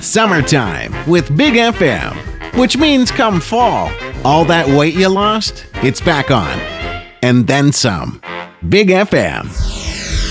Summertime with Big FM, which means come fall, all that weight you lost, it's back on. And then some. Big FM.